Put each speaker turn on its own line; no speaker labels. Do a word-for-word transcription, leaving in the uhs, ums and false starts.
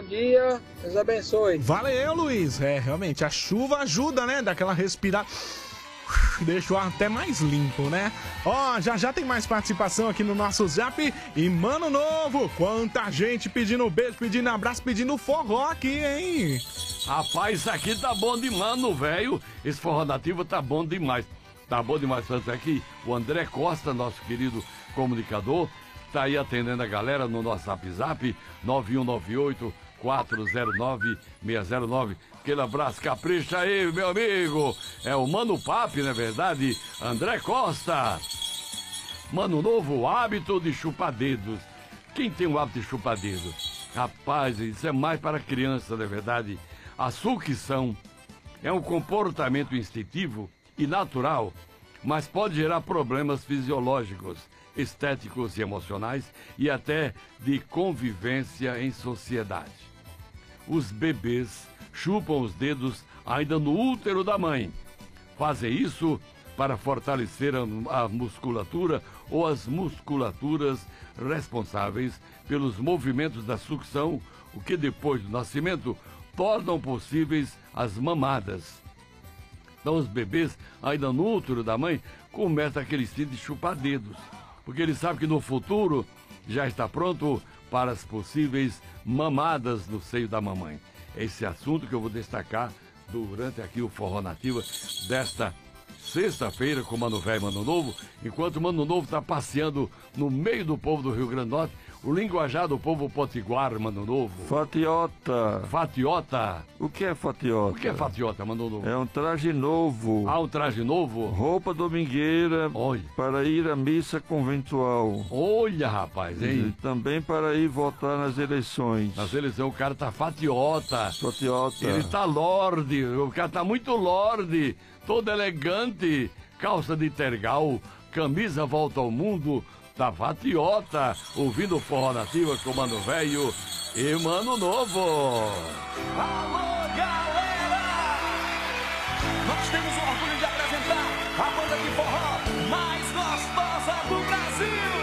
dia, Deus abençoe.
Valeu, Luiz. É, realmente, a chuva ajuda, né? Daquela respirada. Deixa o ar até mais limpo, né? Ó, já já tem mais participação aqui no nosso Zap. E, mano novo, quanta gente pedindo beijo, pedindo abraço, pedindo forró aqui, hein?
Rapaz, isso aqui tá bom demais, no velho. Esse forró nativo tá bom demais. Tá bom demais, tanto é que o André Costa, nosso querido comunicador, tá aí atendendo a galera no nosso Zap Zap, nove um nove oito, quatro zero nove, seis zero nove. Aquele abraço, capricha aí, meu amigo. É o Mano Papi, não é verdade? André Costa. Mano novo, hábito de chupar dedos. Quem tem o hábito de chupar dedos? Rapaz, isso é mais para criança, não é verdade? A sucção é um comportamento instintivo e natural, mas pode gerar problemas fisiológicos, estéticos e emocionais e até de convivência em sociedade. Os bebês chupam os dedos ainda no útero da mãe. Fazem isso para fortalecer a, a musculatura ou as musculaturas responsáveis pelos movimentos da sucção, o que depois do nascimento tornam possíveis as mamadas. Então os bebês, ainda no útero da mãe, começam aquele instinto de chupar dedos, porque eles sabem que no futuro já está pronto para as possíveis mamadas no seio da mamãe. Esse assunto que eu vou destacar durante aqui o Forró Nativa desta sexta-feira com Mano Velho e Mano Novo, enquanto o Mano Novo está passeando no meio do povo do Rio Grande do Norte, o linguajar do povo potiguar, Mano Novo.
Fatiota.
Fatiota.
O que é fatiota?
O que é fatiota, Mano Novo?
É um traje novo.
Ah, um traje novo?
Roupa domingueira.
Olha.
Para ir à missa conventual.
Olha, rapaz, hein?
E também para ir votar nas eleições.
Nas eleições, o cara tá fatiota.
Fatiota.
Ele tá lorde, o cara tá muito lorde, todo elegante, calça de tergal, camisa volta ao mundo, da Fatiota, ouvindo Forró Nativa com Mano Velho e Mano Novo.
Alô, galera! Nós temos o orgulho de apresentar a banda de forró mais gostosa do Brasil.